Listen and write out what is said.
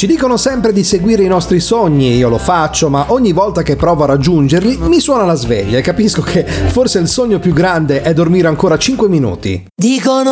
Ci dicono sempre di seguire i nostri sogni, io lo faccio, ma ogni volta che provo a raggiungerli mi suona la sveglia e capisco che forse il sogno più grande è dormire ancora 5 minuti. Dicono